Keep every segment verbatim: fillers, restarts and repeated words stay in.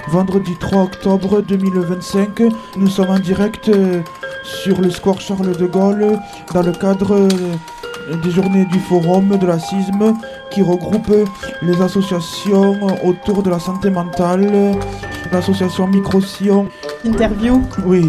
vendredi trois octobre deux mille vingt-cinq. Nous sommes en direct euh, sur le square Charles de Gaulle dans le cadre euh, des journées du forum de la C I S M qui regroupe les associations autour de la santé mentale, l'association Micro-Sillon. Interview. Oui.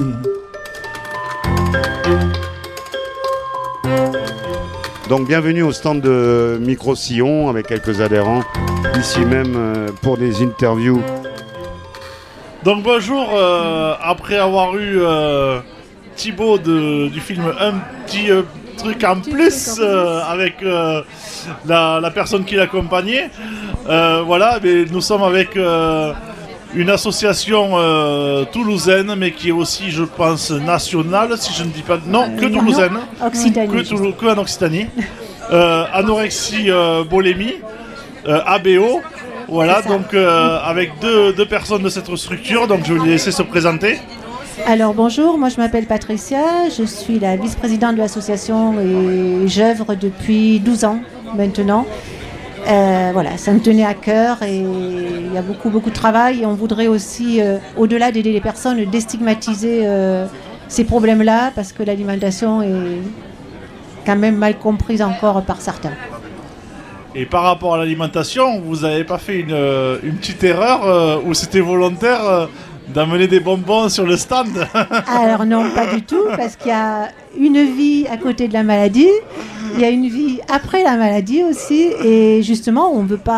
Donc bienvenue au stand de Micro-Sillon avec quelques adhérents ici même euh, pour des interviews. Donc bonjour, euh, après avoir eu euh, Thibaut de, du film Un petit euh, truc en plus euh, avec euh, la, la personne qui l'accompagnait, euh, voilà, mais nous sommes avec euh, une association euh, toulousaine, mais qui est aussi, je pense, nationale, si je ne dis pas... Non, que toulousaine. Occitanie. Que, Toulou- que en Occitanie. Euh, anorexie, euh, bolémie, euh, A B O. Voilà, donc euh, avec deux, deux personnes de cette structure, donc je vais les laisser se présenter. Alors bonjour, moi je m'appelle Patricia, je suis la vice-présidente de l'association et j'œuvre depuis douze ans maintenant. Euh, voilà, ça me tenait à cœur et il y a beaucoup beaucoup de travail et on voudrait aussi, euh, au-delà d'aider les personnes, déstigmatiser euh, ces problèmes-là parce que l'alimentation est quand même mal comprise encore par certains. Et par rapport à l'alimentation, vous n'avez pas fait une, une petite erreur euh, où c'était volontaire euh, d'amener des bonbons sur le stand? Alors non, pas du tout, parce qu'il y a une vie à côté de la maladie, il y a une vie après la maladie aussi, et justement, on ne veut pas